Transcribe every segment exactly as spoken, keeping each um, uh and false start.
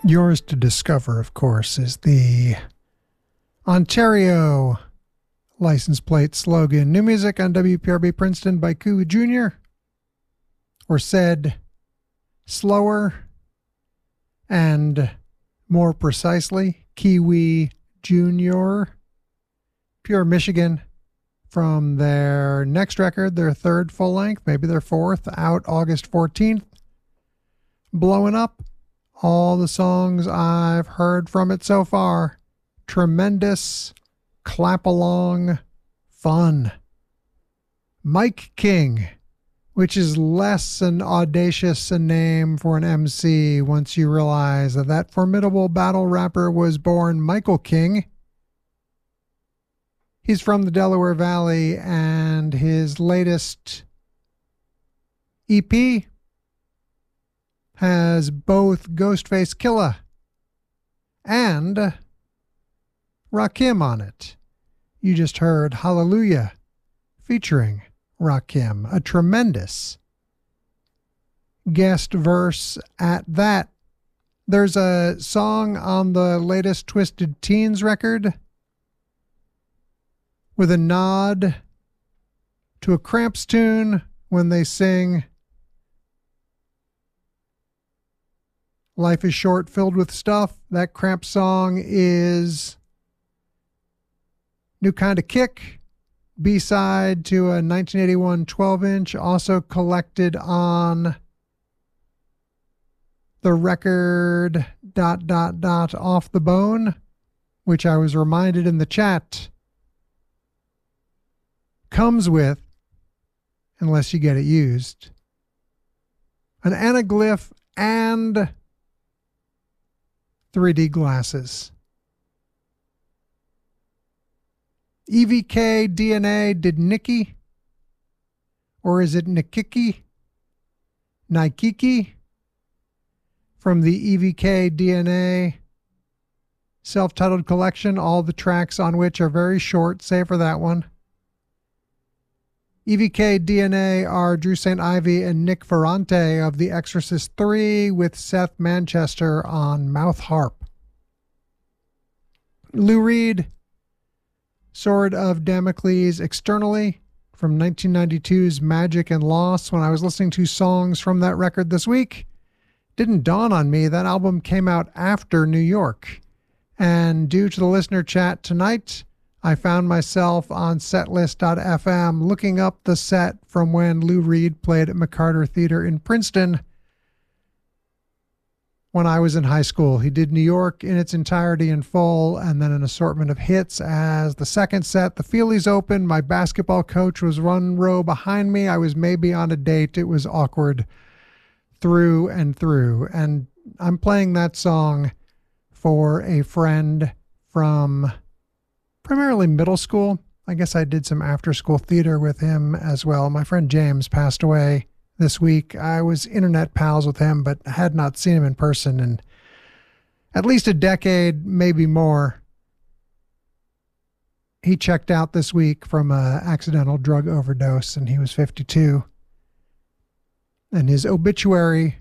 Yours to discover, of course, is the Ontario license plate slogan. New music on W P R B Princeton by Koo Junior Or said slower and more precisely, Kiwi Junior Pure Michigan, from their next record, their third full length, maybe their fourth, out August fourteenth. Blowing up. All the songs I've heard from it so far. Tremendous, clap along, fun. Mike King, which is less an audacious a name for an M C once you realize that that formidable battle rapper was born Michael King. He's from the Delaware Valley, and his latest E P has both Ghostface Killah and Rakim on it. You just heard Hallelujah featuring Rakim, a tremendous guest verse at that. There's a song on the latest Twisted Teens record with a nod to a Cramps tune when they sing Life is Short, Filled with Stuff. That Cramps song is New Kind of Kick, B-side to a nineteen eighty-one twelve-inch, also collected on the record dot dot dot Off the Bone, which I was reminded in the chat comes with, unless you get it used, an anaglyph and three D glasses. E V K D N A, did Nikki? Or is it Nikiki? Nikiki? From the E V K D N A self-titled collection, all the tracks on which are very short, save for that one. E V K D N A are Drew Saint Ivy and Nick Ferrante of The Exorcist three, with Seth Manchester on mouth harp. Lou Reed, Sword of Damocles externally, from nineteen ninety-two's Magic and Loss. When I was listening to songs from that record this week, didn't dawn on me that album came out after New York. And due to the listener chat tonight, I found myself on setlist dot f m looking up the set from when Lou Reed played at McCarter Theater in Princeton when I was in high school. He did New York in its entirety in full, and then an assortment of hits as the second set. The Feelies opened. My basketball coach was one row behind me. I was maybe on a date. It was awkward through and through. And I'm playing that song for a friend from primarily middle school. I guess I did some after-school theater with him as well. My friend James passed away this week. I was internet pals with him, but had not seen him in person in at least a decade, maybe more. He checked out this week from an accidental drug overdose, and he was fifty-two. And his obituary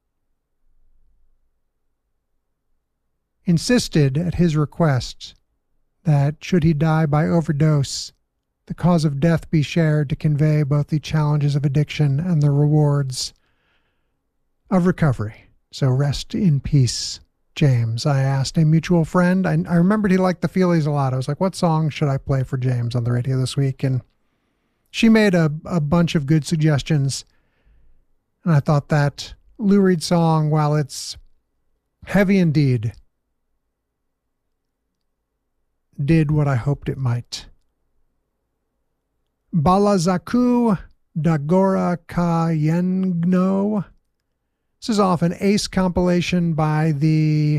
insisted, at his request, that should he die by overdose, the cause of death be shared to convey both the challenges of addiction and the rewards of recovery. So rest in peace, James. I asked a mutual friend. I, I remembered he liked the Feelies a lot. I was like, what song should I play for James on the radio this week? And she made a, a bunch of good suggestions. And I thought that Lou Reed song, while it's heavy indeed, did what I hoped it might. Balazaku Dagora Kayengno. This is off an Ace compilation by the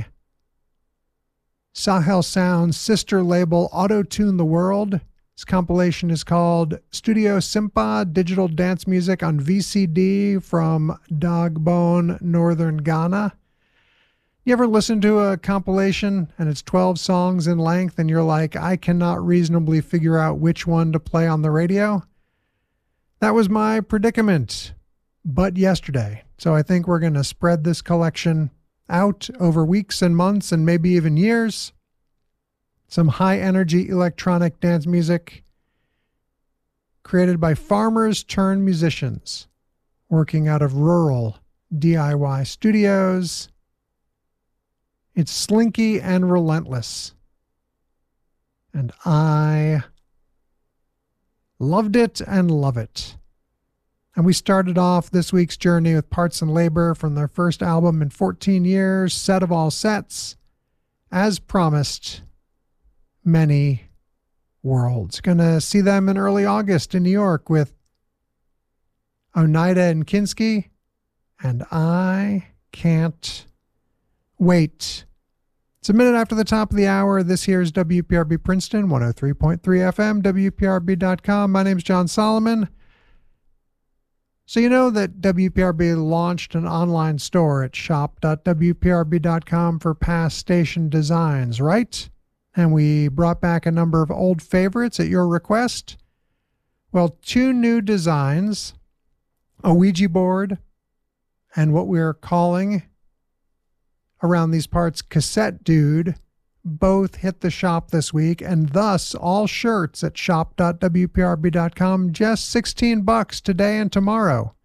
Sahel Sound sister label Auto-Tune the World. This compilation is called Studio Simpa, Digital Dance Music on V C D from Dogbone, Northern Ghana. You ever listen to a compilation and it's twelve songs in length and you're like, I cannot reasonably figure out which one to play on the radio? That was my predicament, but yesterday. So I think we're going to spread this collection out over weeks and months and maybe even years. Some high-energy electronic dance music created by farmers turned musicians working out of rural D I Y studios. It's slinky and relentless. And I loved it and love it. And we started off this week's journey with Parts and Labor from their first album in fourteen years, Set of All Sets. As promised, Many Worlds. Gonna see them in early August in New York with Oneida and Kinski, and I can't wait. It's a minute after the top of the hour. This here is W P R B Princeton, one oh three point three F M, W P R B dot com. My name's John Solomon. So you know that W P R B launched an online store at shop dot W P R B dot com for past station designs, right? And we brought back a number of old favorites at your request. Well, two new designs, a Ouija board, and what we're calling around these parts Cassette Dude, both hit the shop this week, and thus all shirts at shop dot W P R B dot com, just sixteen bucks today and tomorrow.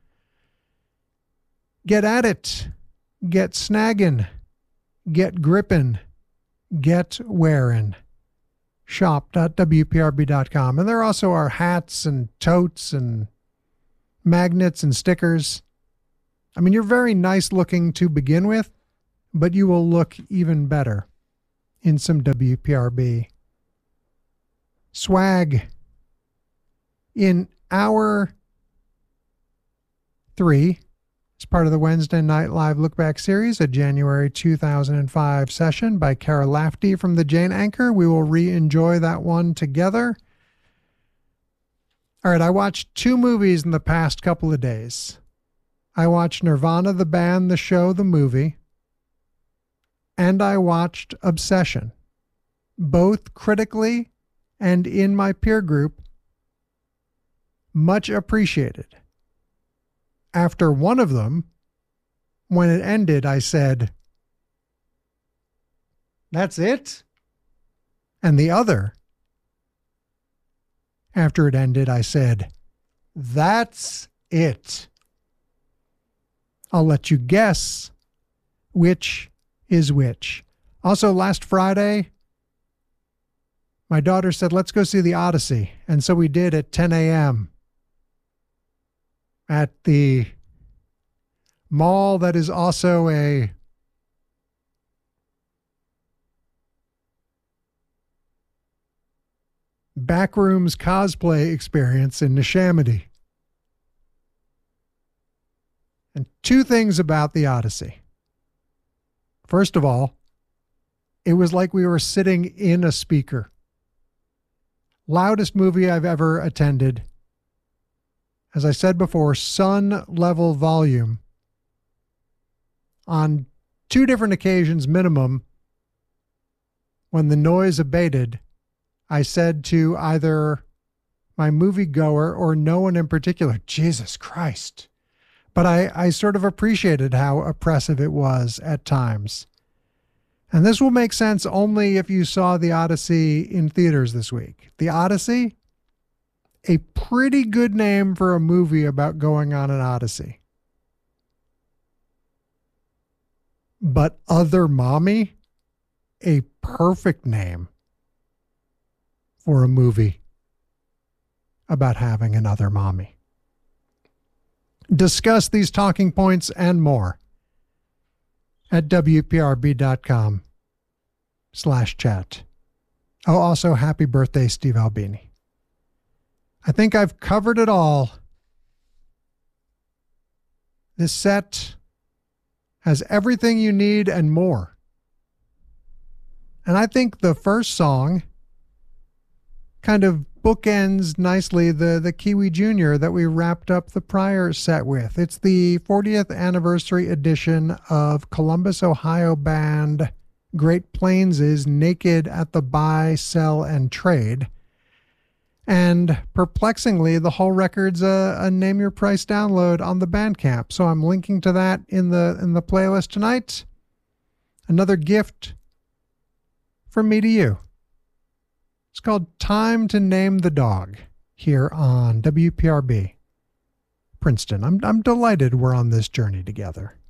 Get at it. Get snagging. Get gripping. Get wearing. shop dot W P R B dot com. And there also are hats and totes and magnets and stickers. I mean, you're very nice looking to begin with, but you will look even better in some W P R B swag. In hour three, as part of the Wednesday Night Live Look Back series, a January two thousand five session by Cara Lafty from the Jane Anchor. We will re-enjoy that one together. All right, I watched two movies in the past couple of days. I watched Nirvana, the band, the show, the movie, and I watched Obsession, both critically and in my peer group. Much appreciated. After one of them, when it ended, I said, "That's it?" And the other, after it ended, I said, "That's it." I'll let you guess which is which. Also, last Friday, my daughter said, "Let's go see the Odyssey." And so we did at ten a.m. at the mall that is also a backrooms cosplay experience in Neshaminy. And two things about the Odyssey. First of all, it was like we were sitting in a speaker. Loudest movie I've ever attended. As I said before, sun level volume. On two different occasions minimum, when the noise abated, I said to either my moviegoer or no one in particular, "Jesus Christ." But I, I sort of appreciated how oppressive it was at times. And this will make sense only if you saw The Odyssey in theaters this week. The Odyssey, a pretty good name for a movie about going on an odyssey. But Other Mommy, a perfect name for a movie about having another mommy. Discuss these talking points and more at W P R B dot com slash chat. Oh, also happy birthday, Steve Albini. I think I've covered it all. This set has everything you need and more. And I think the first song kind of bookends nicely the, the Kiwi Junior that we wrapped up the prior set with. It's the fortieth anniversary edition of Columbus, Ohio band Great Plains' Naked at the Buy, Sell, and Trade. And perplexingly, the whole record's a, a name your price download on the Bandcamp. So I'm linking to that in the in the playlist tonight. Another gift from me to you. It's called Time to Name the Dog here on W P R B Princeton. I'm, I'm delighted we're on this journey together.